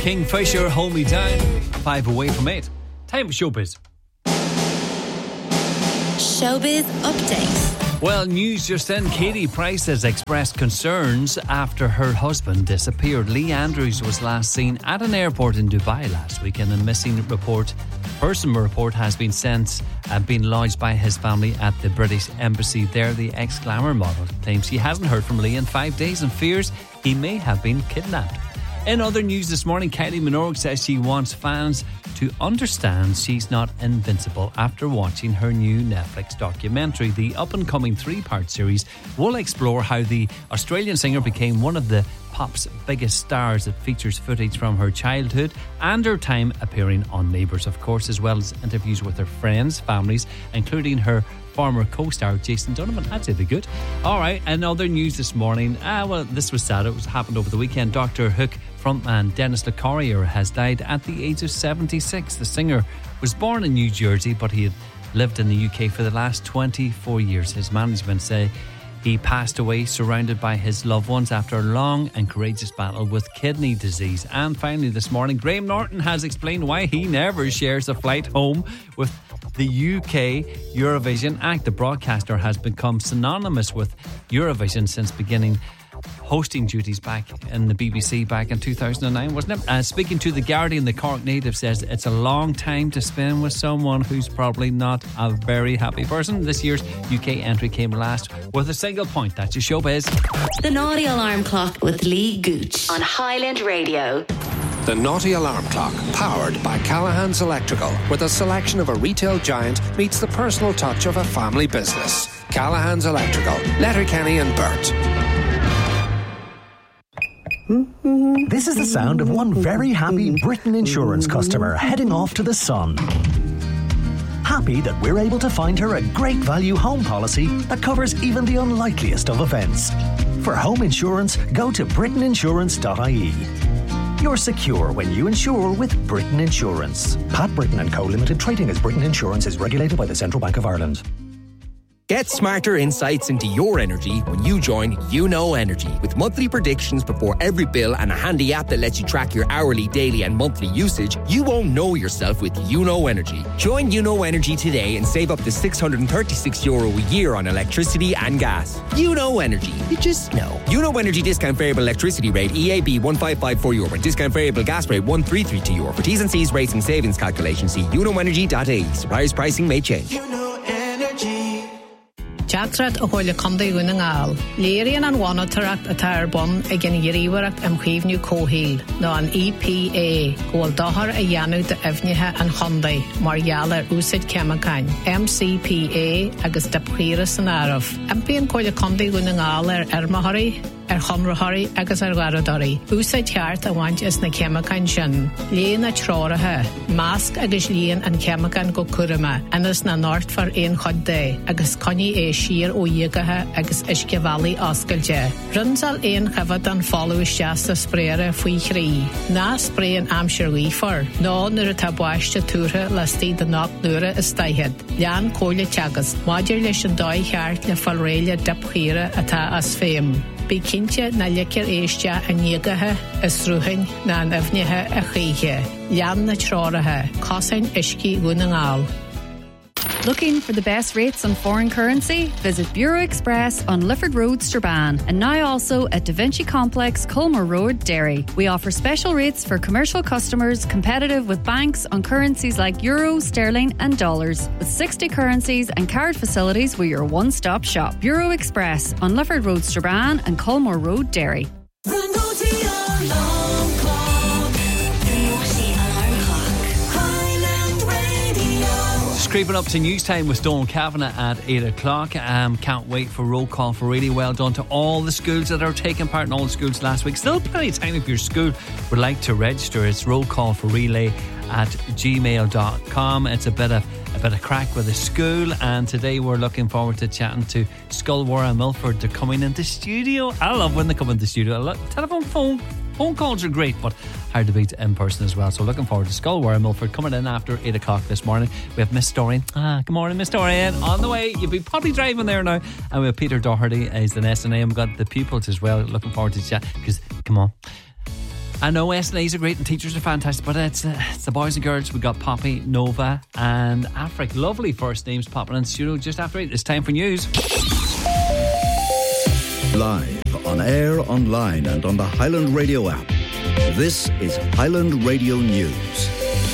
Kingfisher, Hold Me Down. 5 away from 8. Time for Showbiz. Showbiz Update. Well, news just in. Katie Price has expressed concerns after her husband disappeared. Lee Andrews was last seen at an airport in Dubai last week, and a missing person report has been sent and been lodged by his family at the British Embassy there. The ex-glamour model claims he hasn't heard from Lee in 5 days and fears he may have been kidnapped. In other news this morning, Kylie Minogue says she wants fans to understand she's not invincible after watching her new Netflix documentary. The up-and-coming 3-part series will explore how the Australian singer became one of the pop's biggest stars. It features footage from her childhood and her time appearing on Neighbours, of course, as well as interviews with her friends, families, including her former co-star Jason Donovan. I'd say they're good. Alright, and other news this morning. Well, this was sad. It happened over the weekend. Dr. Hook frontman Dennis Le Corrier has died at the age of 76. The singer was born in New Jersey, but he had lived in the UK for the last 24 years. His management say he passed away surrounded by his loved ones after a long and courageous battle with kidney disease. And finally this morning, Graham Norton has explained why he never shares a flight home with the UK Eurovision act. The broadcaster has become synonymous with Eurovision since beginning hosting duties back in the BBC back in 2009, wasn't it? Speaking to The Guardian, the Cork native says it's a long time to spend with someone who's probably not a very happy person. This year's UK entry came last with a single point. That's your Showbiz. The Naughty Alarm Clock with Lee Gooch on Highland Radio. The Naughty Alarm Clock, powered by Callahan's Electrical, where the selection of a retail giant meets the personal touch of a family business. Callahan's Electrical, Letterkenny and Burt. This is the sound of one very happy Britain Insurance customer heading off to the sun. Happy that we're able to find her a great value home policy that covers even the unlikeliest of events. For home insurance, go to britainsurance.ie. You're secure when you insure with Britain Insurance. Pat Britain & Co. Limited, trading as Britain Insurance, is regulated by the Central Bank of Ireland. Get smarter insights into your energy when you join YouKnow Energy. With monthly predictions before every bill and a handy app that lets you track your hourly, daily and monthly usage, you won't know yourself with YouKnow Energy. Join YouKnow Energy today and save up to €636 a year on electricity and gas. YouKnow Energy. You just know. YouKnow Energy discount variable electricity rate EAB €1554 and discount variable gas rate €1332. For T's and C's rates and savings calculations, see YouKnowEnergy.ie. Suppliers pricing may change. YouKnow Energy. Teatrad a bhfuil condaí gúna ngáil. Léiríonn an bhainteoireacht atá ar bun ag an iarraíoireacht am chaomhnú cóthail nó an EPA go bhfuil dáthair a dhéanamh de uimhneithe an chondaí mar gheall ar úsáid ceamacáin MCPA agus de príomh san áireamh. Ampíonn cóil condaí gúna ngáil ar armathirí, ar chomrathirí agus ar gharadóirí. Úsáid cheart a bhaint is na ceamacáin sin. Léon na tráirithe, másc agus líon an ceamacáin go cuirime, anas na náirt far aon chod dé, agus coní é siar ó dhéagathe agus isce bhallaí oscailte. Runsal aon chafad an fáú isteasta spréire faoi chrí. Ná spréan amsir lífar, nó nuair atá buaiste tútha le stí de nach nuaire is staihead. Lean cóile teagas, maidir leis an dóid cheart le falréile depchíre atá as féim. Bí cinnte na leicir éiste a níogathe is rúthain na an uimhneithe a chaoithe. Lean na tráirithe, cosain iscí gúna ngáil. Looking for the best rates on foreign currency? Visit Bureau Express on Lifford Road, Strabane, and now also at Da Vinci Complex, Colmore Road, Derry. We offer special rates for commercial customers, competitive with banks on currencies like euro, sterling and dollars. With 60 currencies and card facilities, we're your one-stop shop. Bureau Express on Lifford Road, Strabane and Colmore Road, Derry. Creeping up to news time with Dawn Kavanagh at 8 o'clock. Can't wait for Roll Call for Really. Well done to all the schools that are taking part in all the schools last week. Still plenty of time if your school would like to register. It's rollcallforrelay@gmail.com. It's a bit of crack with the school, and today we're looking forward to chatting to Scolwara and Milford. They're coming into the studio. I love when they come into the studio. Phone calls are great, but hard to beat in person as well. So looking forward to Scolwara and Milford coming in after 8 o'clock this morning. We have Miss Dorian. Good morning, Miss Dorian. On the way. You'll be probably driving there now. And we have Peter Doherty. He's an SNA. We've got the pupils as well. Looking forward to chat. Because, come on. I know SNAs are great and teachers are fantastic, but it's the boys and girls. We got Poppy, Nova and Afric. Lovely first names popping in studio just after 8. It's time for news. Live, on air, online and on the Highland Radio app. This is Highland Radio News.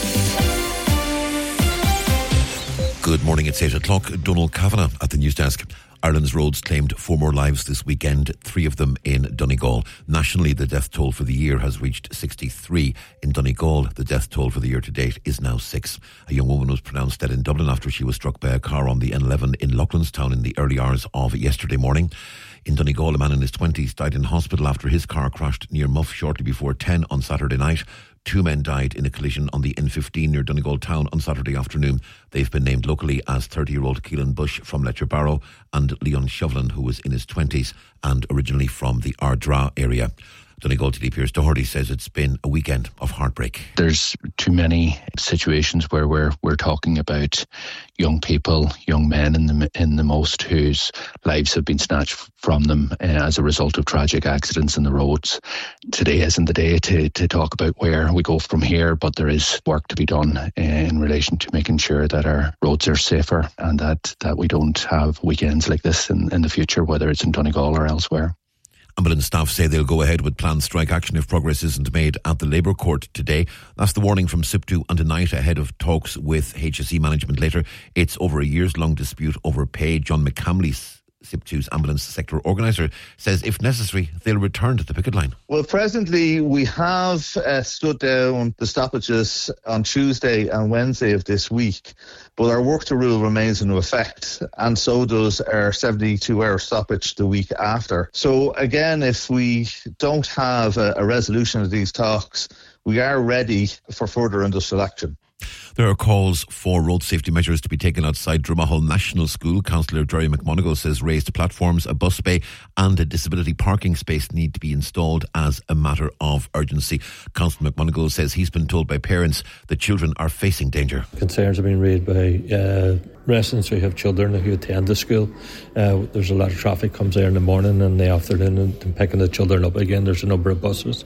Good morning, it's 8 o'clock. Donald Kavanagh at the news desk. Ireland's roads claimed 4 more lives this weekend, 3 of them in Donegal. Nationally, the death toll for the year has reached 63. In Donegal, the death toll for the year to date is now 6. A young woman was pronounced dead in Dublin after she was struck by a car on the N11 in Loughlinstown in the early hours of yesterday morning. In Donegal, a man in his 20s died in hospital after his car crashed near Muff shortly before 10 on Saturday night. 2 men died in a collision on the N15 near Donegal town on Saturday afternoon. They've been named locally as 30-year-old Keelan Bush from Letcher Barrow and Leon Shovlin, who was in his 20s and originally from the Ardra area. Donegal TD Piers Doherty says it's been a weekend of heartbreak. There's too many situations where we're talking about young people, young men in the most, whose lives have been snatched from them as a result of tragic accidents in the roads. Today isn't the day to talk about where we go from here, but there is work to be done in relation to making sure that our roads are safer and that we don't have weekends like this in the future, whether it's in Donegal or elsewhere. Ambulance staff say they'll go ahead with planned strike action if progress isn't made at the Labour Court today. That's the warning from SIPTU and tonight ahead of talks with HSE management later. It's over a years-long dispute over pay. John McCamley, SIPTU's ambulance sector organiser, says if necessary they'll return to the picket line. Well, presently we have stood down the stoppages on Tuesday and Wednesday of this week, but our work to rule remains in effect, and so does our 72-hour stoppage the week after. So again, if we don't have a resolution of these talks, we are ready for further industrial action. There are calls for road safety measures to be taken outside Dromahall National School. Councillor Jerry McMonigal says raised platforms, a bus bay and a disability parking space need to be installed as a matter of urgency. Councillor McMonigal says he's been told by parents that children are facing danger. Concerns have been raised by residents who have children who attend the school. There's a lot of traffic comes there in the morning and the afternoon and picking the children up again. There's a number of buses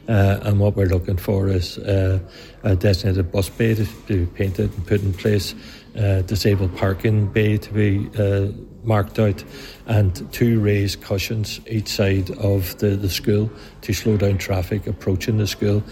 and what we're looking for is a designated bus bay to be painted and put in place, disabled parking bay to be marked out, and 2 raised cushions each side of the school to slow down traffic approaching the school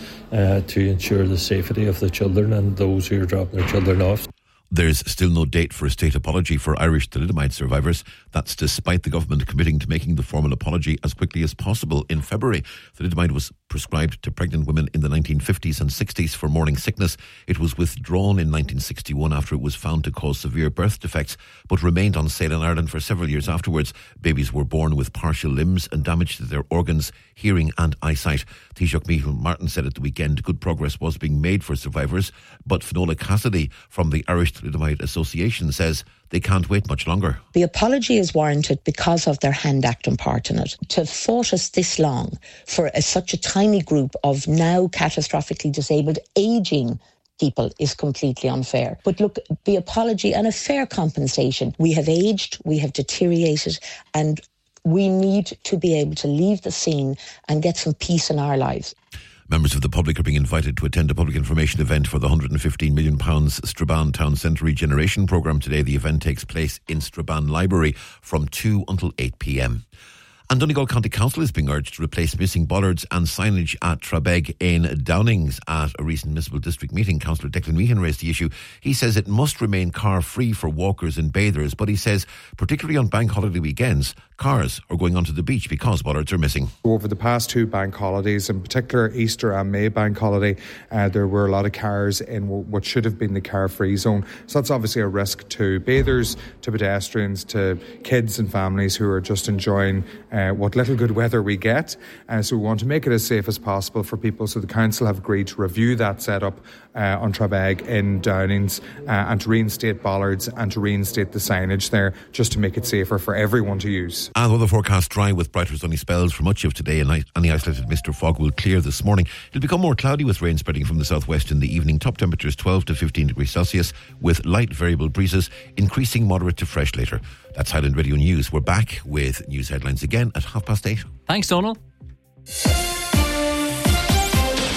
to ensure the safety of the children and those who are dropping their children off. There's still no date for a state apology for Irish thalidomide survivors. That's despite the government committing to making the formal apology as quickly as possible in February. Thalidomide was prescribed to pregnant women in the 1950s and 60s for morning sickness. It was withdrawn in 1961 after it was found to cause severe birth defects, but remained on sale in Ireland for several years afterwards. Babies were born with partial limbs and damage to their organs, hearing and eyesight. Taoiseach Micheál Martin said at the weekend good progress was being made for survivors, but Finola Cassidy from the Irish Thalidomide Association says they can't wait much longer. The apology is warranted because of their hand acting part in it. To have fought us this long for such a tiny group of now catastrophically disabled, ageing people is completely unfair. But look, the apology and a fair compensation. We have aged, we have deteriorated, and we need to be able to leave the scene and get some peace in our lives. Members of the public are being invited to attend a public information event for the £115 million Strabane Town Centre Regeneration Programme today. The event takes place in Strabane Library from 2 until 8 p.m. And Donegal County Council is being urged to replace missing bollards and signage at Trabeg in Downings. At a recent municipal district meeting, Councillor Declan Meehan raised the issue. He says it must remain car-free for walkers and bathers, but he says, particularly on bank holiday weekends, cars are going onto the beach because bollards are missing. Over the past 2 bank holidays, in particular Easter and May bank holiday, there were a lot of cars in what should have been the car-free zone. So that's obviously a risk to bathers, to pedestrians, to kids and families who are just enjoying what little good weather we get. So we want to make it as safe as possible for people. So the council have agreed to review that setup on Trabeg in Downings and to reinstate bollards and to reinstate the signage there just to make it safer for everyone to use. And weather forecast dry with brighter sunny spells for much of today, and any isolated mist or fog will clear this morning. It'll become more cloudy with rain spreading from the southwest in the evening. Top temperatures 12 to 15 degrees Celsius with light variable breezes, increasing moderate to fresh later. That's Highland Radio News. We're back with news headlines again at 8:30. Thanks, Donald.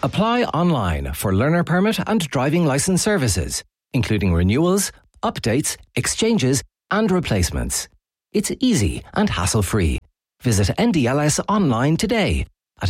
Apply online for learner permit and driving licence services, including renewals, updates, exchanges and replacements. It's easy and hassle-free. Visit NDLS online today at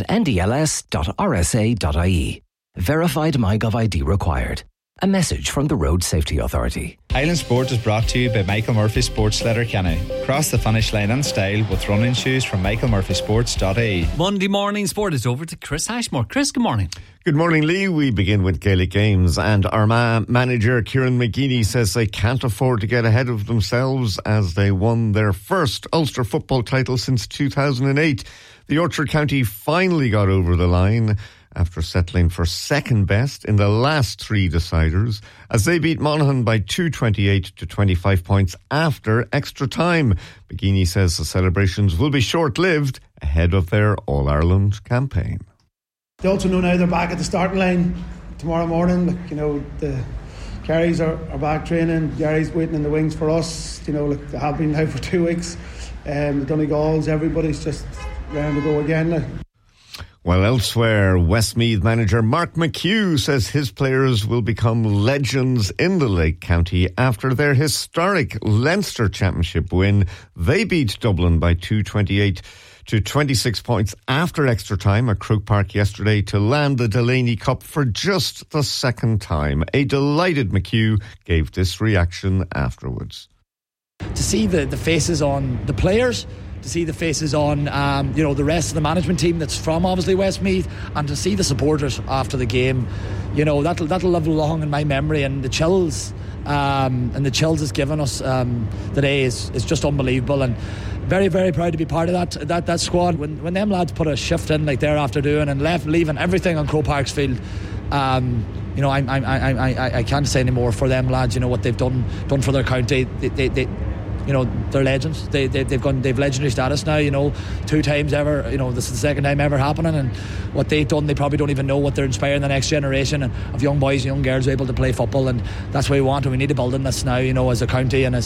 ndls.rsa.ie. Verified MyGov ID required. A message from the Road Safety Authority. Highland Sport is brought to you by Michael Murphy Sports Letterkenny. Cross the finish line in style with running shoes from michaelmurphysports.ie. Monday morning sport is over to Chris Ashmore. Chris, good morning. Good morning, Lee. We begin with Gaelic Games, and Armagh manager Kieran McGeady says they can't afford to get ahead of themselves as they won their first Ulster football title since 2008. The Orchard County finally got over the line after settling for second best in the last three deciders as they beat Monaghan by 228 to 25 points after extra time. McGeady says the celebrations will be short-lived ahead of their All-Ireland campaign. They also know now they're back at the starting line tomorrow morning. The Kerrys are back training. Gary's waiting in the wings for us. They have been now for 2 weeks. The Donegals, everybody's just round to go again now. While elsewhere, Westmeath manager Mark McHugh says his players will become legends in the Lake County after their historic Leinster Championship win. They beat Dublin by 228 to 26 points after extra time at Croke Park yesterday to land the Delaney Cup for just the second time. A delighted McHugh gave this reaction afterwards. To see the faces on the players, to see the faces on the rest of the management team that's from obviously Westmeath, and to see the supporters after the game, that'll live long in my memory. And the chills it's given us today is just unbelievable, and very, very proud to be part of that squad. When them lads put a shift in like they're after doing and leaving everything on Croke Park's field, I can't say any more for them lads. What they've done for their county. They're legends. They've legendary status now. 2 times ever. This is the second time ever happening, and what they've done, they probably don't even know what they're inspiring the next generation of young boys and young girls able to play football, and that's what we want. And we need to build on this now. As a county and as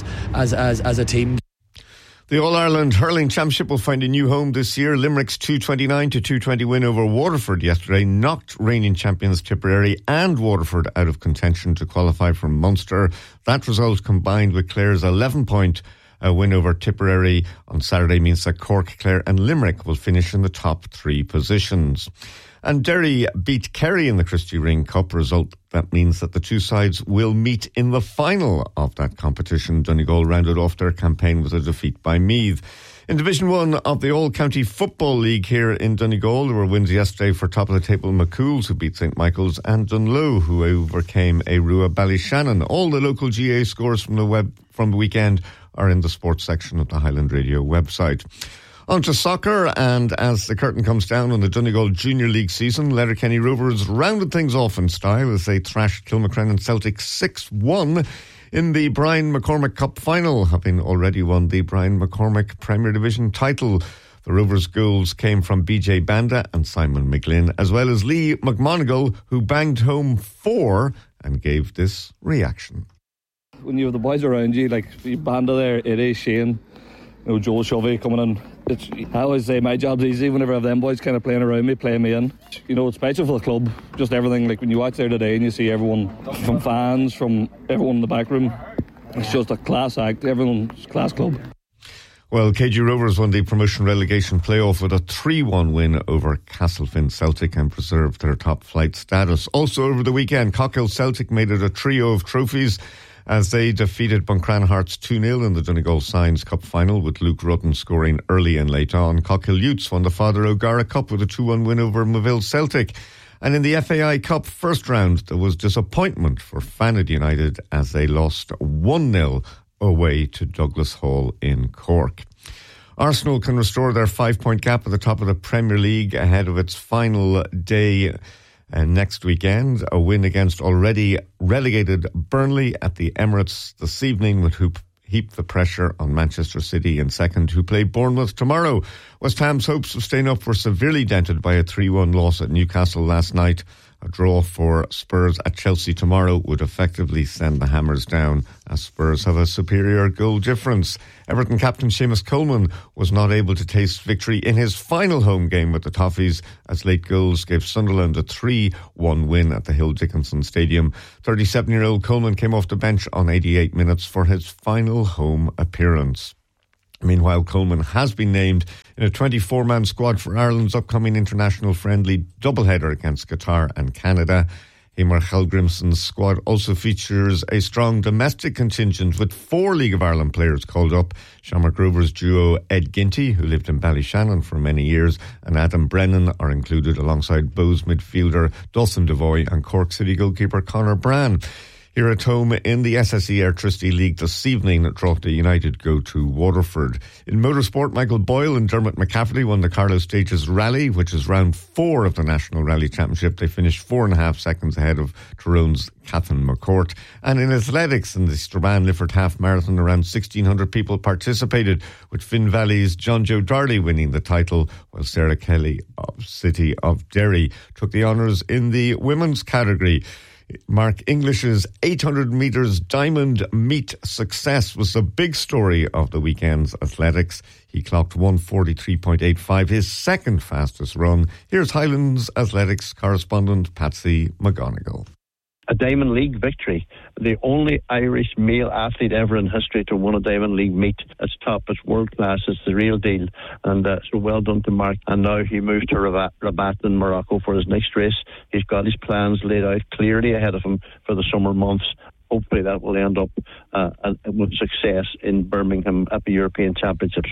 a team. The All-Ireland Hurling Championship will find a new home this year. Limerick's 229 to 220 win over Waterford yesterday knocked reigning champions Tipperary and Waterford out of contention to qualify for Munster. That result, combined with Clare's 11-point win over Tipperary on Saturday, means that Cork, Clare and Limerick will finish in the top 3 positions. And Derry beat Kerry in the Christy Ring Cup result. That means that the two sides will meet in the final of that competition. Donegal rounded off their campaign with a defeat by Meath. In Division 1 of the All-County Football League here in Donegal, there were wins yesterday for top-of-the-table McCools, who beat St Michael's, and Dunloe, who overcame Arua Ballyshannon. All the local GA scores from the weekend are in the sports section of the Highland Radio website. On to soccer, and as the curtain comes down on the Donegal Junior League season, Letterkenny Rovers rounded things off in style as they thrashed Kilmacrennan Celtic 6-1 in the Brian McCormick Cup final, having already won the Brian McCormick Premier Division title. The Rovers' goals came from BJ Banda and Simon McGlynn, as well as Lee McMonigal, who banged home 4 and gave this reaction. When you have the boys around you, like Banda there, Eddie, Shane, Joel Shovey coming in, I always say my job's easy whenever I have them boys kind of playing around me, playing me in. It's special for the club, just everything. Like when you watch there today and you see everyone, from fans, from everyone in the back room, it's just a class act, everyone's class club. Well, KG Rovers won the promotion relegation playoff with a 3-1 win over Castlefin Celtic and preserved their top flight status. Also over the weekend, Cockhill Celtic made it a trio of trophies as they defeated Buncran Hearts 2-0 in the Donegal Signs Cup final, with Luke Rutten scoring early and late on. Cockhill Utes won the Father O'Gara Cup with a 2-1 win over Moville Celtic. And in the FAI Cup first round, there was disappointment for Fanad United as they lost 1-0 away to Douglas Hall in Cork. Arsenal can restore their 5-point gap at the top of the Premier League ahead of its final day next weekend. A win against already relegated Burnley at the Emirates this evening would heap the pressure on Manchester City in second, who play Bournemouth tomorrow. West Ham's hopes of staying up were severely dented by a 3-1 loss at Newcastle last night A draw for Spurs at Chelsea tomorrow would effectively send the Hammers down, as Spurs have a superior goal difference. Everton captain Seamus Coleman was not able to taste victory in his final home game with the Toffees, as late goals gave Sunderland a 3-1 win at the Hill Dickinson Stadium. 37-year-old Coleman came off the bench on 88 minutes for his final home appearance. Meanwhile, Coleman has been named in a 24-man squad for Ireland's upcoming international friendly doubleheader against Qatar and Canada. Eamar Hallgrimsson's squad also features a strong domestic contingent with 4 League of Ireland players called up. Shamrock Rovers duo Ed Ginty, who lived in Ballyshannon for many years, and Adam Brennan are included alongside Bows midfielder Dawson Devoy and Cork City goalkeeper Conor Brann. Here at home in the SSE Airtricity League this evening, Drogheda United go to Waterford. In motorsport, Michael Boyle and Dermot McCafferty won the Carlow Stages Rally, which is round 4 of the National Rally Championship. They finished 4.5 seconds ahead of Tyrone's Catherine McCourt. And in athletics, in the Strabane Lifford Half Marathon, around 1,600 people participated, with Finn Valley's John Joe Darley winning the title, while Sarah Kelly of City of Derry took the honours in the women's category. Mark English's 800 metres diamond meet success was the big story of the weekend's athletics. He clocked 1:43.85, his second fastest run. Here's Highlands Athletics correspondent Patsy McGonigal. A Diamond League victory. The only Irish male athlete ever in history to win a Diamond League meet. It's top, it's world class, it's the real deal. And so well done to Mark. And now he moves to Rabat in Morocco for his next race. He's got his plans laid out clearly ahead of him for the summer months. Hopefully that will end up with success in Birmingham at the European Championships.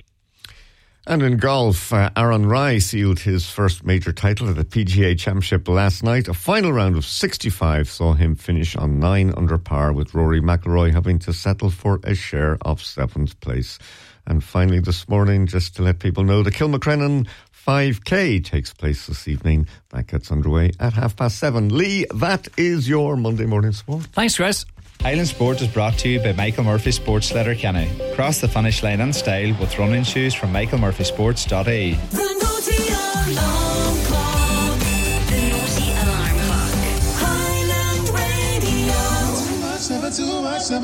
And in golf, Aaron Rai sealed his first major title at the PGA Championship last night. A final round of 65 saw him finish on 9 under par, with Rory McIlroy having to settle for a share of 7th place. And finally this morning, just to let people know, the Kilmacrennan 5K takes place this evening. That gets underway at 7:30. Lee, that is your Monday morning sport. Thanks, Chris. Highland Sport is brought to you by Michael Murphy Sports Letterkenny. Cross the finish line in style with running shoes from michaelmurphysports.ie.